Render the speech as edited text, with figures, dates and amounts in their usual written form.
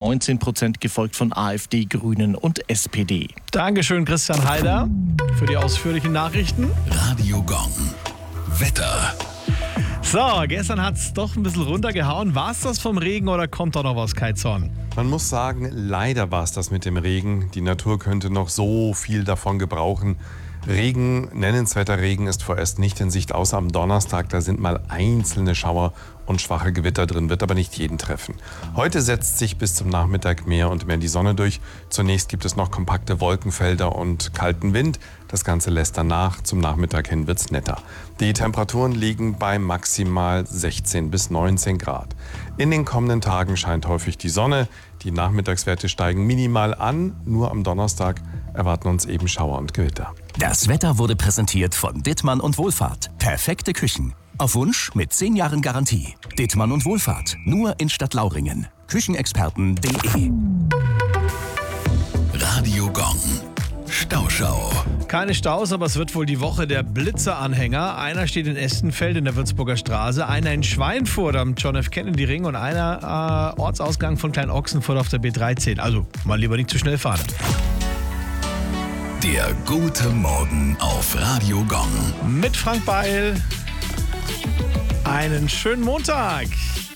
19%, gefolgt von AfD, Grünen und SPD. Dankeschön, Christian Heider, für die ausführlichen Nachrichten. Radio Gong. Wetter. So, gestern hat es doch ein bisschen runtergehauen. War es das vom Regen oder kommt da noch was, Kai Zorn? Man muss sagen, leider war es das mit dem Regen. Die Natur könnte noch so viel davon gebrauchen. Regen, nennenswerter Regen ist vorerst nicht in Sicht, außer am Donnerstag. Da sind mal einzelne Schauer und schwache Gewitter drin, wird aber nicht jeden treffen. Heute setzt sich bis zum Nachmittag mehr und mehr die Sonne durch. Zunächst gibt es noch kompakte Wolkenfelder und kalten Wind. Das Ganze lässt danach. Zum Nachmittag hin wird's netter. Die Temperaturen liegen bei maximal 16 bis 19 Grad. In den kommenden Tagen scheint häufig die Sonne. Die Nachmittagswerte steigen minimal an. Nur am Donnerstag erwarten uns eben Schauer und Gewitter. Das Wetter wurde präsentiert von Dittmann und Wohlfahrt. Perfekte Küchen. Auf Wunsch mit 10 Jahren Garantie. Dittmann und Wohlfahrt. Nur in Stadtlauringen. Küchenexperten.de. Radio Gong. Stauschau. Keine Staus, aber es wird wohl die Woche der Blitzeranhänger. Einer steht in Estenfeld in der Würzburger Straße, einer in Schweinfurt am John F. Kennedy Ring und einer Ortsausgang von Klein-Ochsenfurt auf der B13. Also mal lieber nicht zu schnell fahren. Der gute Morgen auf Radio Gong. Mit Frank Beil. Einen schönen Montag.